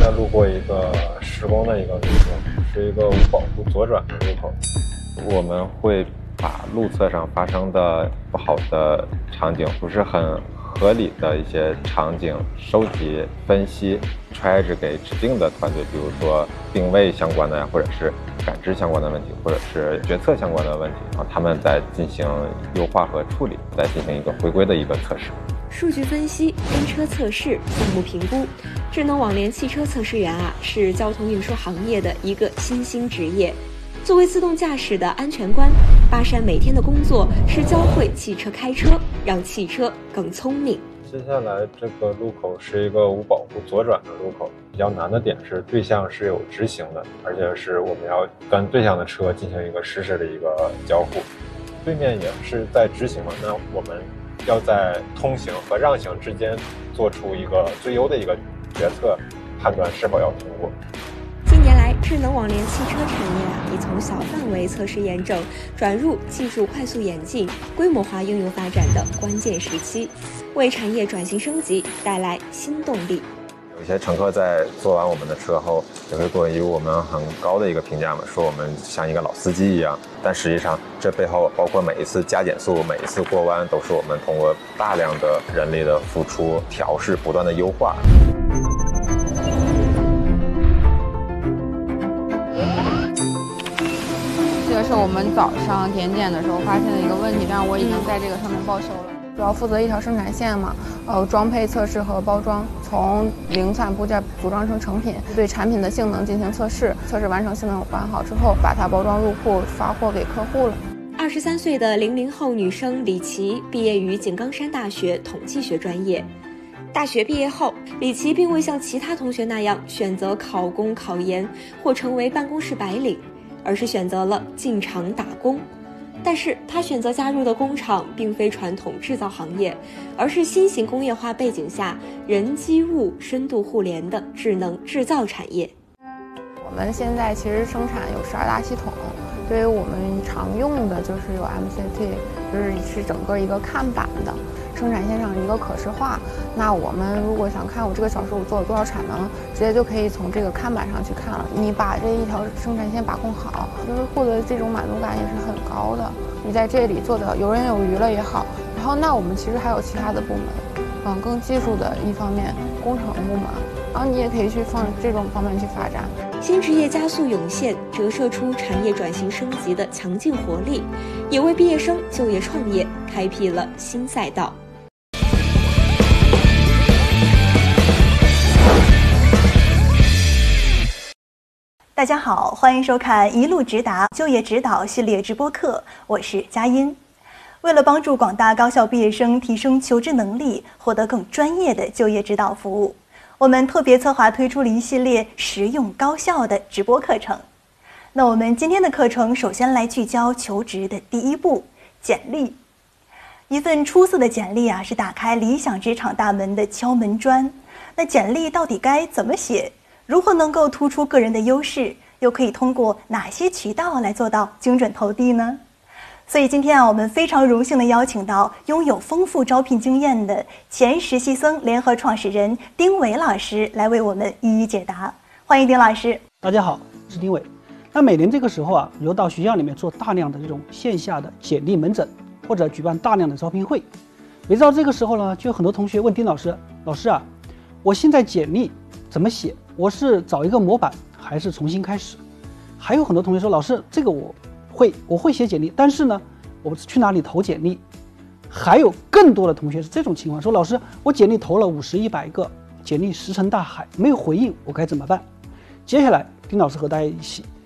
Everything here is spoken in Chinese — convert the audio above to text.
在路过一个施工的一个路口，是一个无保护左转的路口。我们会把路侧上发生的不好的场景，不是很合理的一些场景收集、分析、揣着给指定的团队，比如说定位相关的呀，或者是感知相关的问题，或者是决策相关的问题，然后他们再进行优化和处理，再进行一个回归的一个测试。 数据分析、跟车测试、项目评估，智能网联汽车测试员是交通运输行业的一个新兴职业。作为自动驾驶的安全官，巴山每天的工作是教会汽车开车，让汽车更聪明。 接下来这个路口是一个无保护左转的路口，比较难的点是对向是有直行的，而且是我们要跟对向的车进行一个实时的一个交互。对面也是在直行嘛，那我们要在通行和让行之间做出一个最优的一个决策，判断是否要通过。 近年来，智能网联汽车产业已从小范围测试验证转入技术快速演进、规模化应用发展的关键时期，为产业转型升级带来新动力。 有些乘客在坐完我们的车后，也会给予我们很高的一个评价嘛，说我们像一个老司机一样。但实际上，这背后包括每一次加减速、每一次过弯，都是我们通过大量的人力的付出、调试、不断的优化。 这个是我们早上点检的时候发现的一个问题，但是我已经在这个上面报修了。主要负责一条生产线嘛，装配测试和包装，从零散部件组装成成品，对产品的性能进行测试，测试完成、性能完好之后，把它包装入库，发货给客户了。 23岁的00后女生李琦毕业于井冈山大学统计学专业。大学毕业后，李琦并未像其他同学那样选择考公考研或成为办公室白领，而是选择了进厂打工。但是他选择加入的工厂并非传统制造行业，而是新型工业化背景下人机物深度互联的智能制造产业。 我们现在其实生产有12大系统，对于我们常用的就是有 MCT， 是整个一个看板的生产线上一个可视化。那我们如果想看我这个小时我做了多少产能，直接就可以从这个看板上去看了。你把这一条生产线把控好，就是获得这种满足感也是很高的。你在这里做的游刃有余了也好，然后那我们其实还有其他的部门，更技术的一方面，工程部门，然后你也可以去放这种方面去发展。 新职业加速涌现，折射出产业转型升级的强劲活力，也为毕业生就业创业开辟了新赛道。 大家好，欢迎收看一路直达就业指导系列直播课，我是佳音。为了帮助广大高校毕业生提升求职能力，获得更专业的就业指导服务，我们特别策划推出了一系列实用高效的直播课程。那我们今天的课程首先来聚焦求职的第一步，简历。一份出色的简历是打开理想职场大门的敲门砖。那简历到底该怎么写？如何能够突出个人的优势？又可以通过哪些渠道来做到精准投递呢？所以今天我们非常荣幸地邀请到拥有丰富招聘经验的前实习生联合创始人丁伟老师来为我们一一解答。欢迎丁老师。 大家好，我是丁伟。那每年这个时候有到学校里面做大量的这种线下的简历门诊，或者举办大量的招聘会。每到这个时候呢，就有很多同学问丁老师：老师我现在简历怎么写？我是找一个模板还是重新开始？还有很多同学说，老师，这个我会写简历，但是呢，我去哪里投简历？还有更多的同学是这种情况，说老师，我简历投了50、100个，简历石沉大海，没有回应，我该怎么办？接下来，丁老师和大家一起